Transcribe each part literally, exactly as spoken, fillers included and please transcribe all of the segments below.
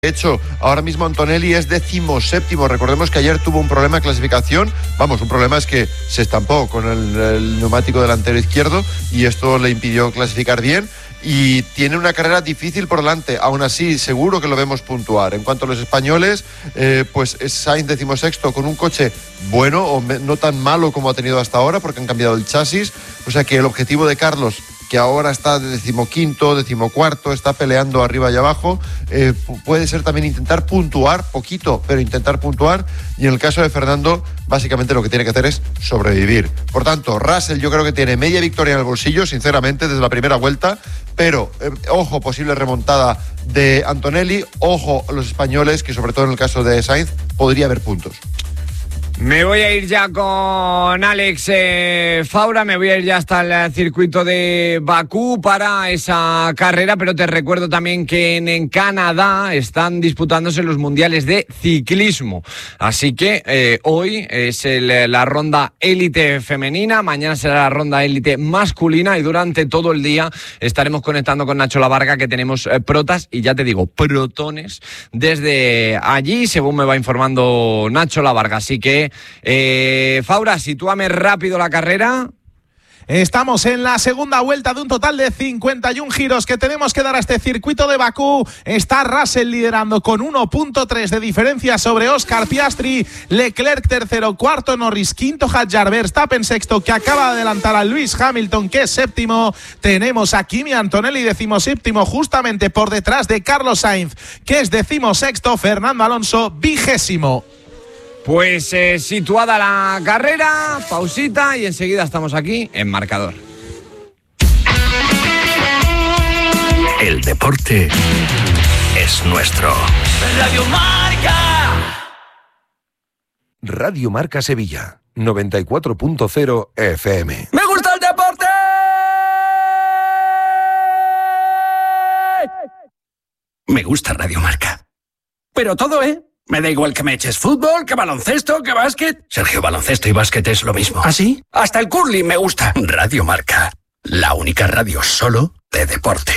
De hecho, ahora mismo Antonelli es decimoséptimo. Recordemos que ayer tuvo un problema de clasificación. Vamos, un problema es que se estampó con el, el neumático delantero izquierdo y esto le impidió clasificar bien. Y tiene una carrera difícil por delante. Aún así, seguro que lo vemos puntuar. En cuanto a los españoles, eh, pues es Sainz decimosexto con un coche bueno o me, no tan malo como ha tenido hasta ahora, porque han cambiado el chasis. O sea que el objetivo de Carlos, que ahora está de decimoquinto, decimocuarto, está peleando arriba y abajo, eh, puede ser también intentar puntuar, poquito, pero intentar puntuar, y en el caso de Fernando, básicamente lo que tiene que hacer es sobrevivir. Por tanto, Russell yo creo que tiene media victoria en el bolsillo, sinceramente, desde la primera vuelta, pero, eh, ojo, posible remontada de Antonelli, ojo los españoles, que sobre todo en el caso de Sainz, podría haber puntos. Me voy a ir ya con Alex eh, Faura, me voy a ir ya hasta el circuito de Bakú para esa carrera, pero te recuerdo también que en, en Canadá están disputándose los mundiales de ciclismo, así que eh, hoy es el, la ronda élite femenina, mañana será la ronda élite masculina y durante todo el día estaremos conectando con Nacho Lavarga, que tenemos eh, protas y ya te digo, protones desde allí, según me va informando Nacho Lavarga, así que Eh, Faura, sitúame rápido la carrera. Estamos en la segunda vuelta de un total de cincuenta y uno giros que tenemos que dar a este circuito de Bakú. Está Russell liderando con uno punto tres de diferencia sobre Oscar Piastri, Leclerc tercero, cuarto Norris, quinto Hadjar, Verstappen sexto, que acaba de adelantar a Lewis Hamilton, que es séptimo. Tenemos a Kimi Antonelli decimoséptimo, justamente por detrás de Carlos Sainz, que es decimosexto, Fernando Alonso vigésimo. Pues eh, situada la carrera, pausita y enseguida estamos aquí en Marcador. El deporte es nuestro. Radio Marca. Radio Marca Sevilla, noventa y cuatro punto cero F M. ¡Me gusta el deporte! Me gusta Radio Marca. Pero todo, ¿eh? Me da igual que me eches fútbol, que baloncesto, que básquet. Sergio, baloncesto y básquet es lo mismo. ¿Ah, sí? Hasta el curling me gusta. Radio Marca, la única radio solo de deporte.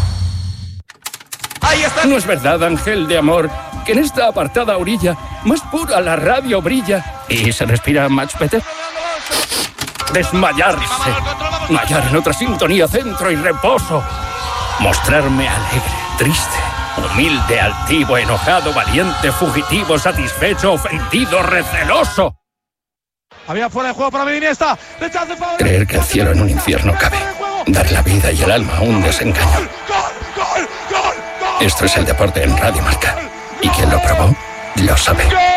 Ahí está. ¿No es verdad, ángel de amor, que en esta apartada orilla más pura la radio brilla y se respira much better? Desmayarse, hallar en otra sintonía centro y reposo, mostrarme alegre, triste, humilde, altivo, enojado, valiente, fugitivo, satisfecho, ofendido, receloso. Había fuera de juego para Iniesta. Creer que el cielo en un infierno cabe. Dar la vida y el alma a un desengaño. Esto es el deporte en Radio Marca. Y quien lo probó, lo sabe.